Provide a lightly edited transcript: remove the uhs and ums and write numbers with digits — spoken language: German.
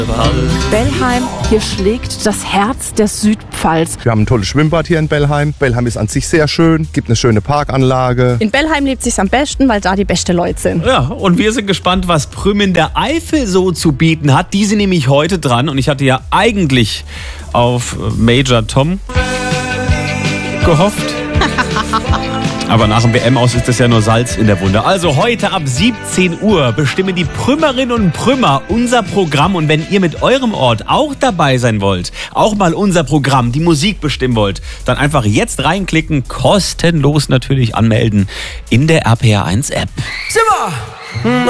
Bellheim, hier schlägt das Herz der Südpfalz. Wir haben ein tolles Schwimmbad hier in Bellheim. Bellheim ist an sich sehr schön, gibt eine schöne Parkanlage. In Bellheim lebt sich's am besten, weil da die beste Leute sind. Ja, und wir sind gespannt, was Prüm in der Eifel so zu bieten hat. Die sind nämlich heute dran und ich hatte ja eigentlich auf Major Tom gehofft. Aber nach dem WM-Aus ist das ja nur Salz in der Wunde. Also heute ab 17 Uhr bestimmen die Prümmerinnen und Prümmer unser Programm. Und wenn ihr mit eurem Ort auch dabei sein wollt, auch mal unser Programm, die Musik bestimmen wollt, dann einfach jetzt reinklicken, kostenlos natürlich anmelden in der RPR1 App. Sind wir!